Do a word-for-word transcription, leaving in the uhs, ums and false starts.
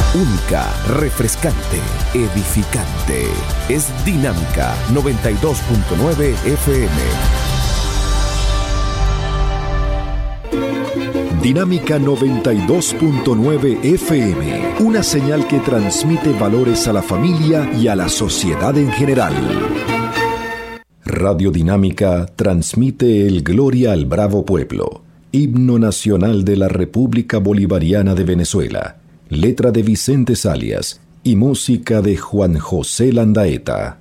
Única, refrescante, edificante. Es Dinámica noventa y dos punto nueve F M. Dinámica noventa y dos punto nueve F M, una señal que transmite valores a la familia y a la sociedad en general. Radio Dinámica transmite el Gloria al Bravo Pueblo, himno nacional de la República Bolivariana de Venezuela, letra de Vicente Salias y música de Juan José Landaeta.